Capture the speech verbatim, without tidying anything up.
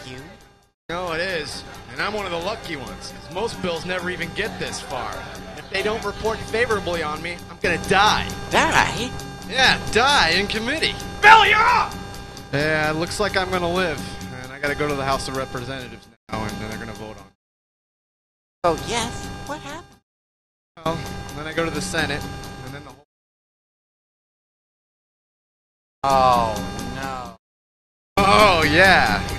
you? No, it is. And I'm one of the lucky ones, 'cause most bills never even get this far. If they don't report favorably on me, I'm gonna die. Die? Yeah, die in committee. Bill, you're up! Yeah, it looks like I'm gonna live. And I gotta go to the House of Representatives now, and then they're gonna vote on it. Oh, yes? What happened? Well, then I go to the Senate, and then the whole... Oh, no. Oh, yeah.